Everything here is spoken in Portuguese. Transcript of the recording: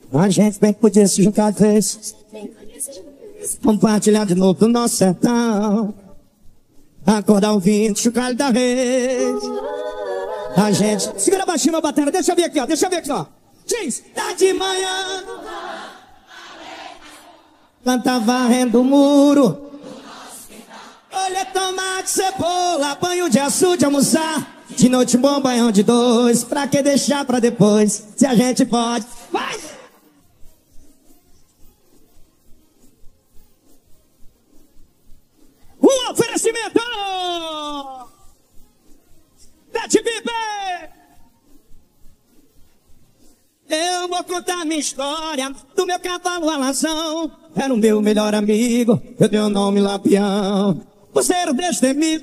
A gente bem podia se juntar de vez, compartilhar de novo do nosso sertão, acordar ouvindo chocalho da rede. A gente... Segura baixinho meu batera, deixa eu ver aqui, ó, deixa eu ver aqui, ó. Diz, tá de manhã, planta varrendo o muro, olha tomate, cebola, banho de açude, almoçar. De noite bom banhão de dois, pra que deixar pra depois, se a gente pode. Vai! Um oferecimento da TVB. Eu vou contar minha história do meu cavalo alazão. Era o meu melhor amigo, eu dei o nome Lampião. Você era o destemido.